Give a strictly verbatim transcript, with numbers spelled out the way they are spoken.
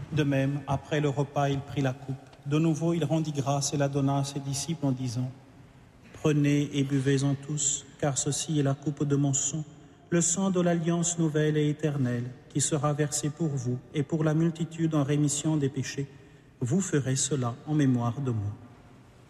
De même, après le repas, il prit la coupe. De nouveau, il rendit grâce et la donna à ses disciples en disant : « Prenez et buvez-en tous, car ceci est la coupe de mon sang, le sang de l'alliance nouvelle et éternelle, qui sera versé pour vous et pour la multitude en rémission des péchés. Vous ferez cela en mémoire de moi. »